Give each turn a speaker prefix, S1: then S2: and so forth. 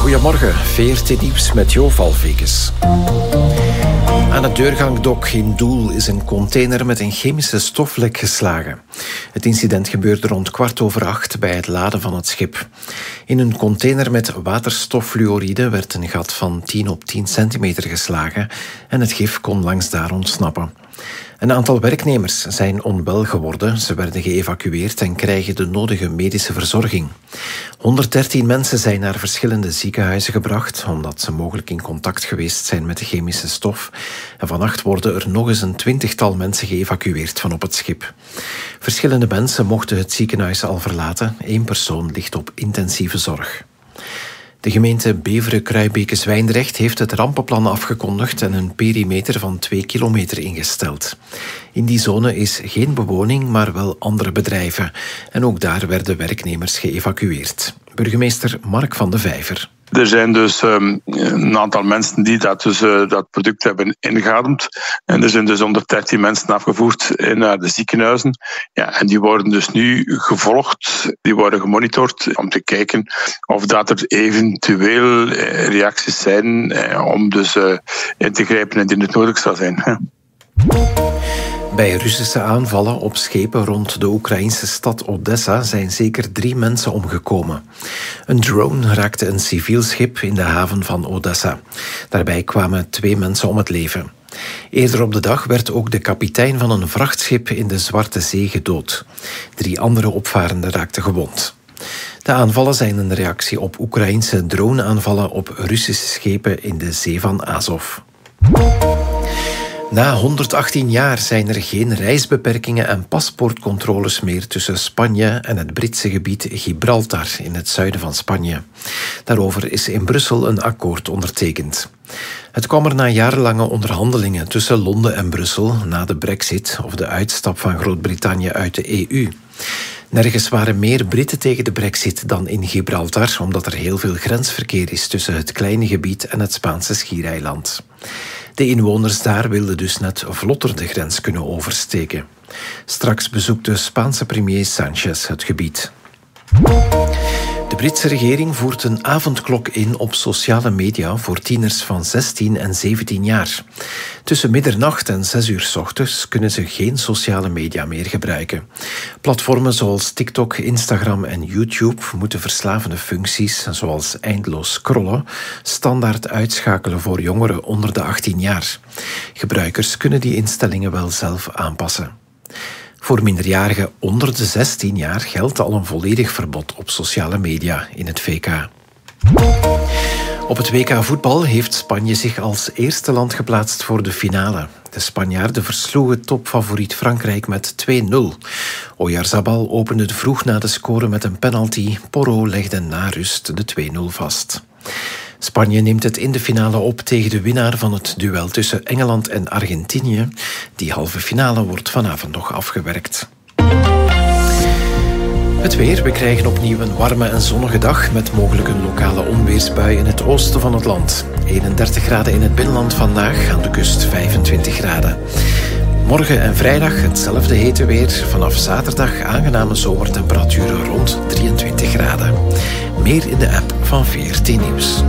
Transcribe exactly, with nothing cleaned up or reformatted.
S1: Goedemorgen, V R T Nieuws met Jo Valvekes. Aan het deurgangdok in Doel is een container met een chemische stoflek geslagen. Het incident gebeurde rond kwart over acht bij het laden van het schip. In een container met waterstoffluoride werd een gat van tien op tien centimeter geslagen en het gif kon langs daar ontsnappen. Een aantal werknemers zijn onwel geworden. Ze werden geëvacueerd en krijgen de nodige medische verzorging. honderddertien mensen zijn naar verschillende ziekenhuizen gebracht, omdat ze mogelijk in contact geweest zijn met de chemische stof. En vannacht worden er nog eens een twintigtal mensen geëvacueerd van op het schip. Verschillende mensen mochten het ziekenhuis al verlaten. Eén persoon ligt op intensieve zorg. De gemeente Beveren-Kruibeke-Zwijndrecht heeft het rampenplan afgekondigd en een perimeter van twee kilometer ingesteld. In die zone is geen bewoning, maar wel andere bedrijven. En ook daar werden werknemers geëvacueerd. Burgemeester Mark van de Vijver.
S2: Er zijn dus um, een aantal mensen die dat, dus, uh, dat product hebben ingeademd. En er zijn dus honderddertien mensen afgevoerd naar de ziekenhuizen. Ja, en die worden dus nu gevolgd, die worden gemonitord om te kijken of dat er eventueel uh, reacties zijn uh, om dus uh, in te grijpen indien het nodig zou zijn. Ja.
S1: Bij Russische aanvallen op schepen rond de Oekraïnse stad Odessa zijn zeker drie mensen omgekomen. Een drone raakte een civiel schip in de haven van Odessa. Daarbij kwamen twee mensen om het leven. Eerder op de dag werd ook de kapitein van een vrachtschip in de Zwarte Zee gedood. Drie andere opvarenden raakten gewond. De aanvallen zijn een reactie op Oekraïnse droneaanvallen op Russische schepen in de Zee van Azov. Na honderdachttien jaar zijn er geen reisbeperkingen en paspoortcontroles meer tussen Spanje en het Britse gebied Gibraltar in het zuiden van Spanje. Daarover is in Brussel een akkoord ondertekend. Het kwam er na jarenlange onderhandelingen tussen Londen en Brussel na de Brexit of de uitstap van Groot-Brittannië uit de E U. Nergens waren meer Britten tegen de Brexit dan in Gibraltar, omdat er heel veel grensverkeer is tussen het kleine gebied en het Spaanse schiereiland. De inwoners daar wilden dus net vlotter de grens kunnen oversteken. Straks bezoekt de Spaanse premier Sánchez het gebied. De Britse regering voert een avondklok in op sociale media voor tieners van zestien en zeventien jaar. Tussen middernacht en zes uur 's ochtends kunnen ze geen sociale media meer gebruiken. Platformen zoals TikTok, Instagram en YouTube moeten verslavende functies, zoals eindeloos scrollen, standaard uitschakelen voor jongeren onder de achttien jaar. Gebruikers kunnen die instellingen wel zelf aanpassen. Voor minderjarigen onder de zestien jaar geldt al een volledig verbod op sociale media in het V K. Op het W K voetbal heeft Spanje zich als eerste land geplaatst voor de finale. De Spanjaarden versloegen topfavoriet Frankrijk met twee nul. Oyarzabal opende vroeg na de score met een penalty. Porro legde na rust de twee nul vast. Spanje neemt het in de finale op tegen de winnaar van het duel tussen Engeland en Argentinië. Die halve finale wordt vanavond nog afgewerkt. Het weer. We krijgen opnieuw een warme en zonnige dag met mogelijk een lokale onweersbui in het oosten van het land. eenendertig graden in het binnenland vandaag, aan de kust vijfentwintig graden. Morgen en vrijdag hetzelfde hete weer. Vanaf zaterdag aangename zomertemperaturen rond drieëntwintig graden. Meer in de app van V R T Nieuws.